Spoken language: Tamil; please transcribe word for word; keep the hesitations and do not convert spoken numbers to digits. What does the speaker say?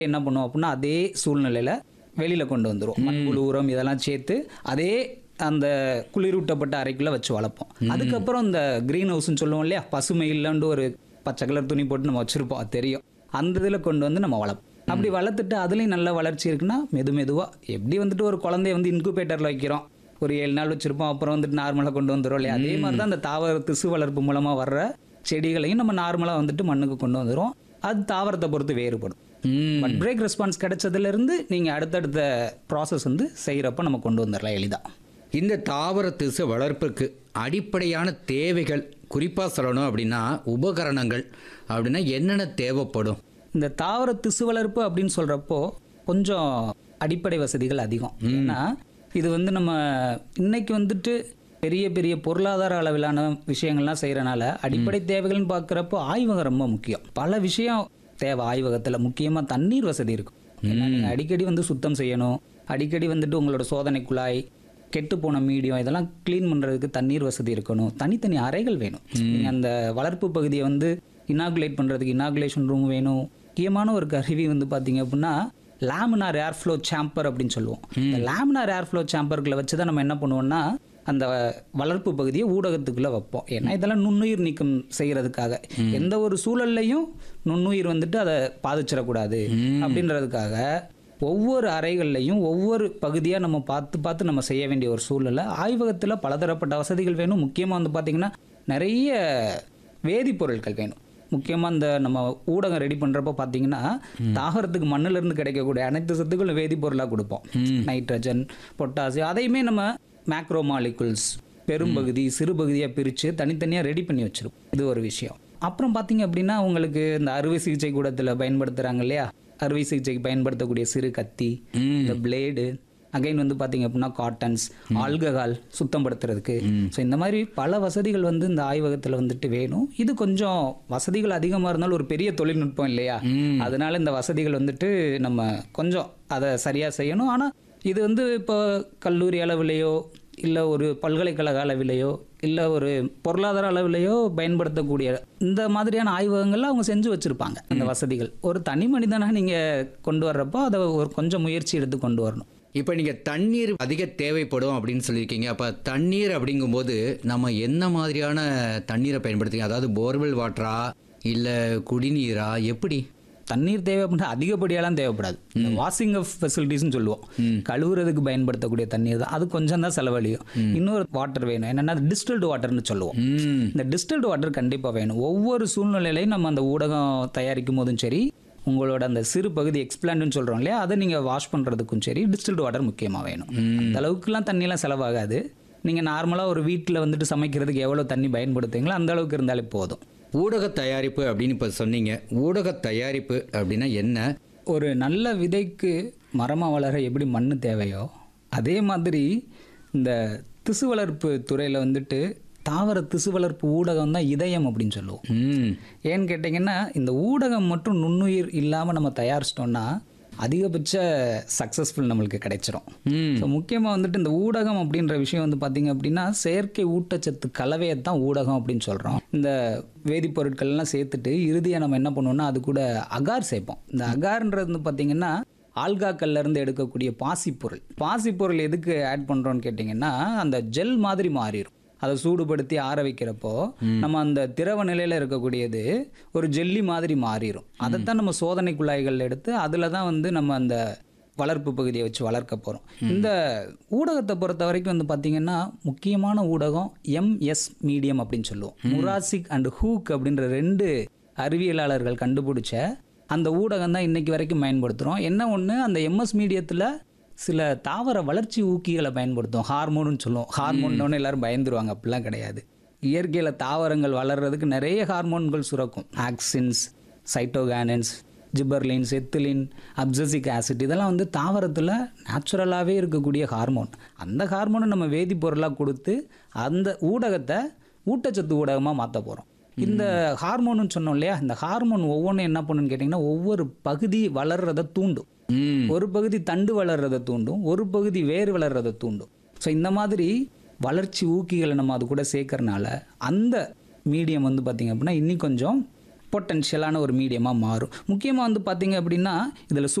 என்ன பண்ணுவோம் அப்படின்னா அதே சூழ்நிலையில் வெளியில் கொண்டு வந்துடும். மண்புழு உரம் இதெல்லாம் சேர்த்து அதே அந்த குளிரூட்டப்பட்ட அறைக்குள்ளே வச்சு வளர்ப்போம். அதுக்கப்புறம் இந்த க்ரீன் ஹவுஸ்ன்னு சொல்லுவோம் இல்லையா, பசுமை இல்லைன்னு ஒரு பச்சை கலர் துணி போட்டு நம்ம வச்சுருப்போம், அது தெரியும். அந்த இதில் கொண்டு வந்து நம்ம வளர்ப்போம். அப்படி வளர்த்துட்டு அதுலேயும் நல்ல வளர்ச்சி இருக்குன்னா மெது மெதுவாக எப்படி வந்துட்டு ஒரு குழந்தைய வந்து இன்குபேட்டரில் வைக்கிறோம், ஒரு ஏழு நாள் வச்சுருப்போம், அப்புறம் வந்துட்டு நார்மலாக கொண்டு வந்துடும் இல்லையா, அதே மாதிரி தான் அந்த தாவர திசு வளர்ப்பு மூலமாக வர்ற செடிகளையும் நம்ம நார்மலாக வந்துட்டு மண்ணுக்கு கொண்டு வந்துடும். அது தாவரத்தை பொறுத்து வேறுபடும். பட் பிரேக் ரெஸ்பான்ஸ் கிடைச்சதுலேருந்து நீங்கள் அடுத்தடுத்த ப்ராசஸ் வந்து செய்கிறப்ப நம்ம கொண்டு வந்துடலாம் எளிதாக. இந்த தாவர திசு வளர்ப்புக்கு அடிப்படையான தேவைகள் குறிப்பாக சொல்லணும் அப்படின்னா உபகரணங்கள் அப்படின்னா என்னென்ன தேவைப்படும்? இந்த தாவர திசு வளர்ப்பு அப்படின்னு சொல்கிறப்போ கொஞ்சம் அடிப்படை வசதிகள் அதிகம். ஏன்னா இது வந்து நம்ம இன்னைக்கு வந்துட்டு பெரிய பெரிய பொருளாதார அளவிலான விஷயங்கள்லாம் செய்கிறனால அடிப்படை தேவைகள்னு பார்க்குறப்போ ஆய்வகம் ரொம்ப முக்கியம். பல விஷயம் தேவை ஆய்வகத்தில். முக்கியமாக தண்ணீர் வசதி இருக்கும். ஏன்னா நீங்கள் அடிக்கடி வந்து சுத்தம் செய்யணும், அடிக்கடி வந்துட்டு உங்களோட சோதனை குழாய், கெட்டு போன மீடியம் இதெல்லாம் க்ளீன் பண்ணுறதுக்கு தண்ணீர் வசதி இருக்கணும். தனித்தனி அறைகள் வேணும். நீங்கள் அந்த வளர்ப்பு பகுதியை வந்து இனாகுலேட் பண்ணுறதுக்கு இனாகுலேஷன் ரூம் வேணும். முக்கியமான ஒரு கருவி வந்து பார்த்தீங்க அப்படின்னா லேமினார் ஏர்ஃப்ளோ சேம்பர் அப்படின்னு சொல்லுவோம். இந்த லேமினார் ஏர்ஃப்ளோ சேம்பர்களை வச்சு தான் நம்ம என்ன பண்ணுவோம்னா அந்த வளர்ப்பு பகுதியை ஊடகத்துக்குள்ளே வைப்போம். ஏன்னா இதெல்லாம் நுண்ணுயிர் நீக்கம் செய்கிறதுக்காக, எந்த ஒரு சூழல்லையும் நுண்ணுயிர் வந்துட்டு அதை பாதிச்சிடக்கூடாது அப்படின்றதுக்காக ஒவ்வொரு அறைகள்லையும் ஒவ்வொரு பகுதியாக நம்ம பார்த்து பார்த்து நம்ம செய்ய வேண்டிய ஒரு சூழ்நிலை. ஆய்வகத்தில் பலதரப்பட்ட வசதிகள் வேணும். முக்கியமாக வந்து பார்த்திங்கன்னா நிறைய வேதிப்பொருட்கள் வேணும். முக்கியமாக இந்த நம்ம ஊடகம் ரெடி பண்ணுறப்போ பார்த்தீங்கன்னா தாவரத்துக்கு மண்ணிலிருந்து கிடைக்கக்கூடிய அனைத்து சத்துக்களும் வேதிப்பொருளாக கொடுப்போம். நைட்ரஜன், பொட்டாசியம், அதையுமே நம்ம மேக்ரோ மாலிகுல்ஸ் பெரும்பகுதி சிறு பகுதியாக பிரித்து தனித்தனியாக ரெடி பண்ணி வச்சுருப்போம். இது ஒரு விஷயம். அப்புறம் பார்த்தீங்க அப்படின்னா உங்களுக்கு இந்த அறுவை சிகிச்சை கூடத்தில் பயன்படுத்துகிறாங்க இல்லையா, அறுவை சிகிச்சைக்கு பயன்படுத்தக்கூடிய சிறு கத்தி, இந்த பிளேடு, அகைன் வந்து பார்த்தீங்க அப்படின்னா காட்டன்ஸ், ஆல்கஹால் சுத்தப்படுத்துறதுக்கு. ஸோ இந்த மாதிரி பல வசதிகள் வந்து இந்த ஆய்வகத்தில் வந்துட்டு வேணும். இது கொஞ்சம் வசதிகள் அதிகமாக இருந்தாலும் ஒரு பெரிய தொழில்நுட்பம் இல்லையா, அதனால இந்த வசதிகள் வந்துட்டு நம்ம கொஞ்சம் அதை சரியாக செய்யணும். ஆனால் இது வந்து இப்போ கல்லூரி அளவிலேயோ இல்லை ஒரு பல்கலைக்கழக அளவிலேயோ இல்லை ஒரு பொருளாதார அளவிலேயோ பயன்படுத்தக்கூடிய இந்த மாதிரியான ஆய்வகங்கள்ல அவங்க செஞ்சு வச்சுருப்பாங்க அந்த வசதிகள். ஒரு தனி மனிதனாக நீங்கள் கொண்டு வர்றப்போ அதை ஒரு கொஞ்சம் முயற்சி எடுத்து கொண்டு வரணும். இப்போ நீங்கள் தண்ணீர் அதிக தேவைப்படும் அப்படின்னு சொல்லியிருக்கீங்க. அப்போ தண்ணீர் அப்படிங்கும்போது நம்ம என்ன மாதிரியான தண்ணீரை பயன்படுத்துறீங்க? அதாவது போர்வெல் வாட்டரா இல்லை குடிநீரா, எப்படி? தண்ணீர் தேவை அப்படின்னா அதிகப்படியெல்லாம் தேவைப்படாது. இந்த வாஷிங் ஆஃப் ஃபெசிலிட்டிஸ்ன்னு சொல்லுவோம், கழுவுறதுக்கு பயன்படுத்தக்கூடிய தண்ணீர் தான். அது கொஞ்சம் தான் செலவழியும். இன்னொரு வாட்டர் வேணும், என்னென்னா டிஸ்டில்டு வாட்டர்னு சொல்லுவோம். இந்த டிஸ்டில்டு வாட்டர் கண்டிப்பாக வேணும். ஒவ்வொரு சூழ்நிலையிலையும் நம்ம அந்த ஊடகம் தயாரிக்கும் போதும் சரி, உங்களோட அந்த சிறு பகுதி எக்ஸ்பிளான்ட்னு சொல்கிறோம் இல்லையா, அதை நீங்கள் வாஷ் பண்ணுறதுக்கும் சரி டிஸ்டில்டு வாட்டர் முக்கியமாக வேணும். அந்த அளவுக்குலாம் தண்ணியெலாம் செலவாகாது. நீங்கள் நார்மலாக ஒரு வீட்டில் வந்துட்டு சமைக்கிறதுக்கு எவ்வளோ தண்ணி பயன்படுத்துங்களோ அந்த அளவுக்கு இருந்தாலே போதும். ஊடக தயாரிப்பு அப்படின்னு இப்போ சொன்னீங்க. ஊடக தயாரிப்பு அப்படின்னா என்ன? ஒரு நல்ல விதைக்கு மரமாக வளர எப்படி மண் தேவையோ அதே மாதிரி இந்த திசு வளர்ப்பு துறையில் வந்துட்டு தாவர திசு வளர்ப்பு ஊடகம் தான் இதயம் அப்படின்னு சொல்லுவோம். ஏன்னு கேட்டிங்கன்னா இந்த ஊடகம் மற்றும் நுண்ணுயிர் இல்லாமல் நம்ம தயாரிச்சிட்டோம்னா அதிகபட்ச சக்ஸஸ்ஃபுல் நம்மளுக்கு கிடைச்சிரும். ஸோ முக்கியமாக வந்துட்டு இந்த ஊடகம் அப்படின்ற விஷயம் வந்து பார்த்திங்க அப்படின்னா செயற்கை ஊட்டச்சத்து கலவையை தான் ஊடகம் அப்படின்னு சொல்கிறோம். இந்த வேதிப்பொருட்கள்லாம் சேர்த்துட்டு இறுதியாக நம்ம என்ன பண்ணுவோம்னா அது கூட அகார் சேர்ப்போம். இந்த அகார்ன்றது வந்து பார்த்திங்கன்னா ஆல்காக்கல்ல இருந்து எடுக்கக்கூடிய பாசிப்பொருள். பாசிப்பொருள் எதுக்கு ஆட் பண்ணுறோன்னு கேட்டிங்கன்னா அந்த ஜெல் மாதிரி மாறிடும். அதை சூடுபடுத்தி ஆற வைக்கிறப்போ நம்ம அந்த திரவ நிலையில் இருக்கக்கூடியது ஒரு ஜெல்லி மாதிரி மாறிடும். அதைத்தான் நம்ம சோதனை குழாய்கள் எடுத்து அதில் தான் வந்து நம்ம அந்த வளர்ப்பு பகுதியை வச்சு வளர்க்க போகிறோம். இந்த ஊடகத்தை பொறுத்த வரைக்கும் வந்து பார்த்திங்கன்னா முக்கியமான ஊடகம் எம்எஸ் மீடியம் அப்படின்னு சொல்லுவோம். முராசிக் அண்ட் ஹூக் அப்படின்ற ரெண்டு அறிவியலாளர்கள் கண்டுபிடிச்ச அந்த ஊடகம் தான் இன்னைக்கு வரைக்கும் பயன்படுத்துகிறோம். என்ன ஒன்று, அந்த எம்எஸ் மீடியத்தில் சில தாவர வளர்ச்சி ஊக்கிகளை பயன்படுத்தும். ஹார்மோன்னு சொல்லுவோம். ஹார்மோன்னு எல்லாரும் பயந்துருவாங்க, அப்படிலாம் கிடையாது. இயற்கையில் தாவரங்கள் வளர்கிறதுக்கு நிறைய ஹார்மோன்கள் சுரக்கும். ஆக்சின்ஸ், சைட்டோகானின்ஸ், ஜிபர்லின்ஸ், எத்திலின், அப்சசிக் ஆசிட், இதெல்லாம் வந்து தாவரத்தில் நேச்சுரலாகவே இருக்கக்கூடிய ஹார்மோன். அந்த ஹார்மோனை நம்ம வேதிப்பொருளாக கொடுத்து அந்த ஊடகத்தை ஊட்டச்சத்து ஊடகமாக மாற்ற போகிறோம். இந்த ஹார்மோன்னு சொன்னோம் இல்லையா, இந்த ஹார்மோன் ஒவ்வொன்றும் என்ன பண்ணுன்னு கேட்டிங்கன்னா ஒவ்வொரு பகுதி வளர்றதை தூண்டும். ஒரு பகுதி தண்டு வளர்றதை தூண்டும், ஒரு பகுதி வேர் வளர்றதை தூண்டும். ஸோ இந்த மாதிரி வளர்ச்சி ஊக்கிகளை நம்ம அது கூட சேர்க்கறனால அந்த மீடியம் வந்து பார்த்திங்க அப்படின்னா இன்னும் கொஞ்சம் பொட்டன்ஷியலான ஒரு மீடியமாக மாறும். முக்கியமாக வந்து பார்த்தீங்க அப்படின்னா இதில்